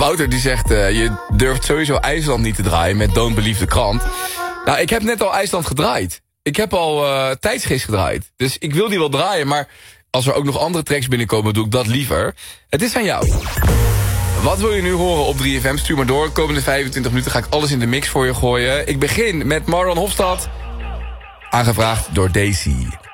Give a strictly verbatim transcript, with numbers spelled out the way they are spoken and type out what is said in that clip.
Wouter die zegt, uh, je durft sowieso IJsland niet te draaien met Don't Believe the Krant. Nou, ik heb net al IJsland gedraaid. Ik heb al uh, Tijdsgeest gedraaid. Dus ik wil die wel draaien, maar als er ook nog andere tracks binnenkomen, doe ik dat liever. Het is aan jou. Wat wil je nu horen op drie F M? Stuur maar door. De komende vijfentwintig minuten ga ik alles in de mix voor je gooien. Ik begin met Marlon Hofstad. Aangevraagd door Daisy.